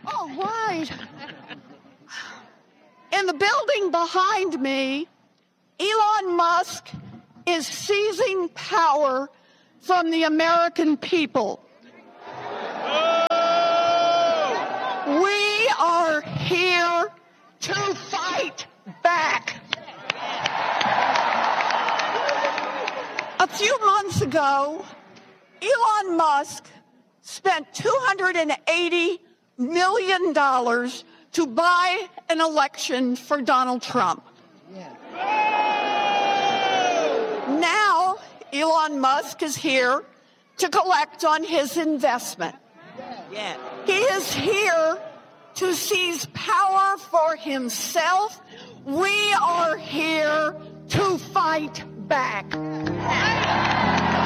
All right. In the building behind me, Elon Musk is seizing power from the American people. We are here to fight back. A few months ago, Elon Musk spent $280 million to buy an election for Donald Trump. Now, Elon Musk is here to collect on his investment. He is here to seize power for himself. We are here to fight back.